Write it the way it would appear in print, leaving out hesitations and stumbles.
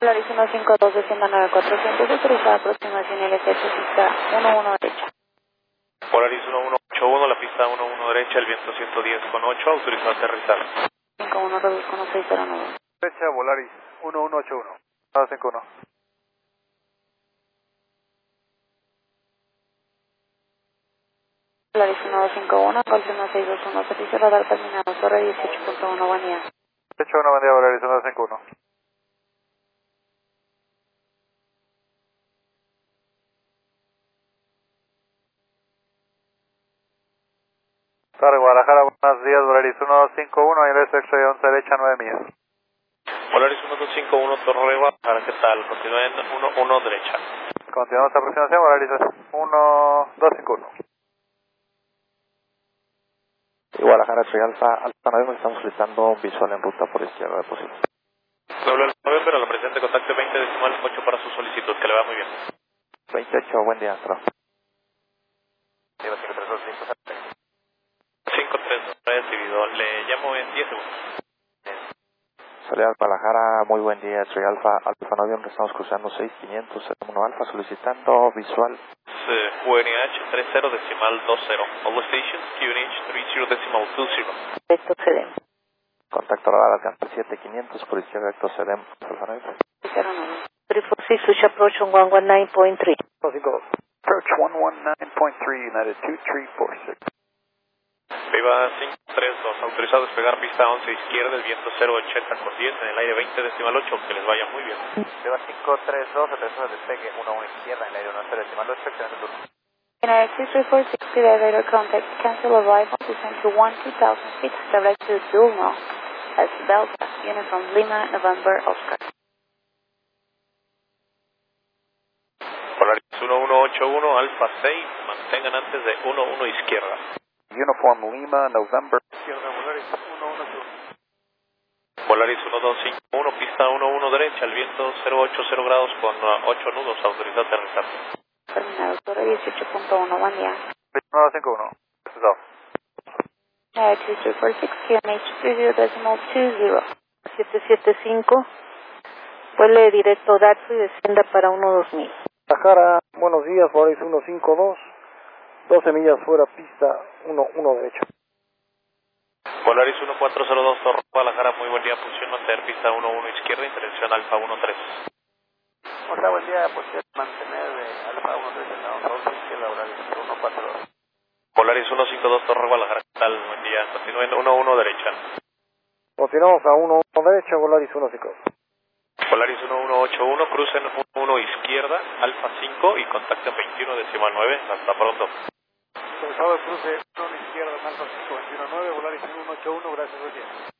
Polaris 152 descienda 9400, autorizada aproximación LT, pista 11 derecha. Polaris 1181, la pista 11 derecha, el viento 110,8, autorizado a aterrizar. 51 reduzco 1609. Derecha, Polaris 1181, 51. Polaris 1251, confirma 621, servicio radar terminado, torre 18.1, buen día. Derecha, buen día, Polaris 1251. Torre Guadalajara, buenos días, Polaris 1251, ingreso extra 11 derecha, 9 millas. Polaris 1251, Torre Guadalajara, ¿qué tal? Continúen 11 derecha. Continuamos aproximación, Polaris 1251. Guadalajara, soy Alfa 9, estamos solicitando visual en ruta por izquierda de posible. Doble November, a la presente contacto 20 decimal 8 para su solicitud, que le va muy bien. 28, buen día, hasta luego. 5-3, recibido, le llamo en 10 segundos. Soy Guadalajara, muy buen día, soy Alfa 9, estamos cruzando 6500, 1 Alfa, solicitando visual. QNH 30 decimal 20, all stations QNH 30 decimal 20. Vector CDM. Contacto radar alcance 7500 por izquierda, Vector CDM, Alfa 9. 09. 346, switch approach on 119.3. Approach 119.3, United 2346. Viva 532, autorizado a despegar pista 11 izquierda, el viento 080 con 10, en el aire 20 decimal 8, que les vaya muy bien. Viva 532, autorizado despegue 11 izquierda, en el aire 10 decimal 8, excelente turno. United 2346, the elevator contact, cancel arrival, descend to 12,000 feet, direct to Dulno, as Delta, uniform Lima, November, Oscar. Polaris 1181, Alfa 6, mantengan antes de 11 izquierda. Uniform Lima, November. Izquierda, Polaris 112. Polaris 1251, pista 11 derecha, el viento 080 grados con 8 nudos, autorizado a aterrizar. Terminado, torre 18.1, buen día. 951, this is off. United 2346, QNH 30 decimal 20. 775, vuele directo Datsu y descienda para 12000. Guadalajara, buenos días, Polaris 152, 12 millas fuera, pista 11 derecha. Polaris 1402, Torre Guadalajara, muy buen día, función mantener pista 11 izquierda, interacción Alfa 13. Hola, buen día, pues mantener Alfa 13 en izquierda, Polaris 142. Polaris 152, Torre Guadalajara, ¿qué tal? Buen día, continúen 11 derecha. Continuamos a 11 derecha, Polaris 152. Polaris 1181, crucen 11 izquierda, Alfa 5 y contacten 21 decimal 9, hasta pronto. Autorizado de cruce 1 izquierda, Alfa 5, 21 9, Polaris 181, gracias, buen día.